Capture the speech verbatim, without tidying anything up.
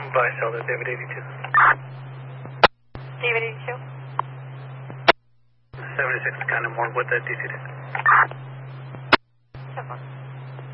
By Cellular, David eighty-two. David eighty-two. seventy-six, kind of more with that D C. seven.